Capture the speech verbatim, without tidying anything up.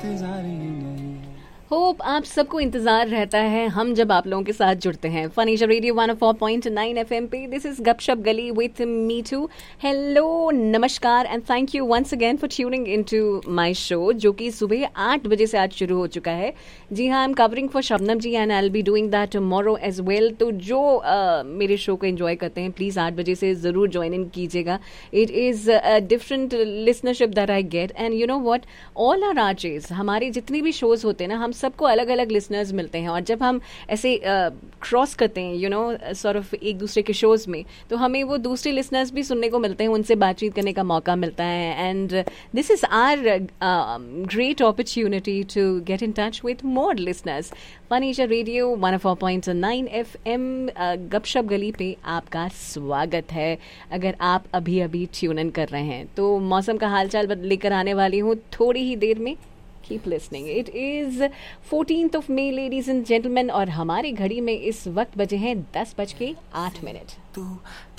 Hope आप सबको इंतजार रहता है हम जब आप लोगों के साथ जुड़ते हैं फनीशा radio one O four point nine FM पे. दिस इज गपशप गली विथ मी टू. हेलो, नमस्कार and thank you once again for tuning into my show, जो कि सुबह आठ बजे से आज शुरू हो चुका है. जी हाँ, I am covering for Shabnam ji and I will be doing that tomorrow as well. तो जो uh, मेरे शो को एंजॉय करते हैं प्लीज़ आठ बजे से ज़रूर ज्वाइन इन कीजिएगा. It is a different listenership that I get and you know what, all are RJs, हमारे जितने भी शोज़ होते हैं ना, हम सबको अलग अलग लिसनर्स मिलते हैं. और जब हम ऐसे क्रॉस uh, करते हैं यू नो सॉर्ट ऑफ एक दूसरे के शोज़ में, तो हमें वो दूसरे लिसनर्स भी सुनने को मिलते हैं, उनसे बातचीत करने का मौका मिलता है. And this is are great opportunity to get in touch with more listeners. फनीशा radio one O four point nine F M गपशप गली पे आपका स्वागत है. अगर आप अभी अभी ट्यून इन कर रहे हैं तो मौसम का हालचाल लेकर आने वाली हूँ थोड़ी ही देर में. Keep listening. It is fourteenth of May, ladies and gentlemen, और हमारी घड़ी में इस वक्त बजे हैं दस बज के आठ मिनट.